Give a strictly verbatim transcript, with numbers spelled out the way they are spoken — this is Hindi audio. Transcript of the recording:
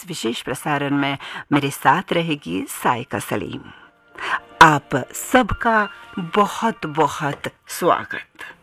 इस विशेष प्रसारण में मेरे साथ रहेगी साइका सलीम। आप सबका बहुत बहुत स्वागत।